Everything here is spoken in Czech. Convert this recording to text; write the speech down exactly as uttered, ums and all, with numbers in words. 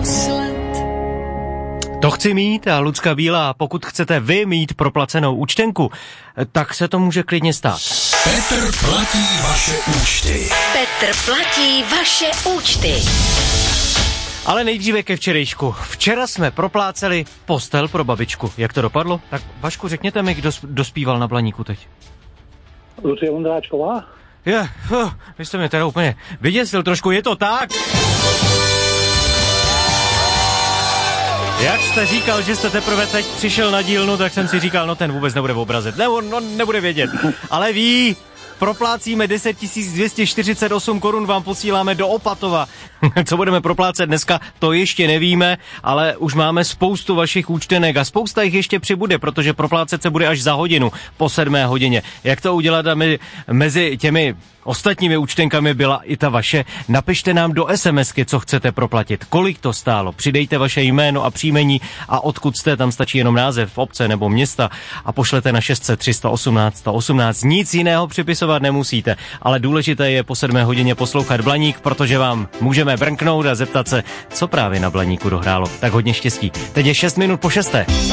naposled. To chci mít a Lucka Bílá, pokud chcete vy mít proplacenou účtenku, tak se to může klidně stát. Petr platí vaše účty. Petr platí vaše účty. Ale nejdříve ke včerejšku. Včera jsme propláceli postel pro babičku. Jak to dopadlo? Tak Vašku, řekněte mi, kdo dospíval na Blaníku teď. Lucie Vondráčková? Je, uh, vy jste mě teda úplně vyděsil trošku, je to tak? Jak jste říkal, že jste teprve teď přišel na dílnu, tak jsem si říkal, no ten vůbec nebude obrazit, nebo no, nebude vědět. Ale ví, proplácíme deset tisíc dvě stě čtyřicet osm korun, vám posíláme do Opatova. Co budeme proplácet dneska, to ještě nevíme, ale už máme spoustu vašich účtenek a spousta jich ještě přibude, protože proplácet se bude až za hodinu, po sedmé hodině. Jak to udělat, aby mezi těmi ostatními účtenkami byla i ta vaše? Napište nám do SMSky, co chcete proplatit, kolik to stálo, přidejte vaše jméno a příjmení a odkud jste, tam stačí jenom název obce nebo města a pošlete na šest set tři sta osmnáct sta osmnáct. Nic jiného připisovat nemusíte, ale důležité je po sedmé hodině poslouchat Blaník, protože vám můžeme brnknout a zeptat se, co právě na Blaníku dohrálo. Tak hodně štěstí. Teď je šest minut po šesté.